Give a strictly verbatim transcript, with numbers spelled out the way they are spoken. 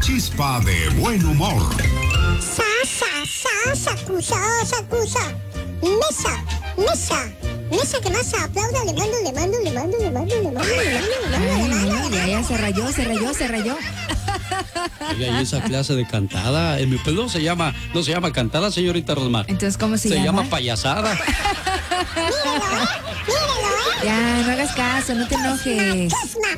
chispa de buen humor. Sa, sa, sa, sacusa, sacusa. Mesa, mesa. Mesa que más aplauda, le mando, le mando, le mando, le mando, le mando, le mando, le mando, le mando, le Ya, ya se rayó, se rayó, se rayó. Oiga, y esa clase de cantada, en mi pueblo se llama, no se llama cantada, señorita Rosmar. Entonces, ¿cómo se, Se llama? llama payasada. Míralo, ¿eh? Míralo, ¿eh? Ya, no hagas caso, no te enojes. Chusma,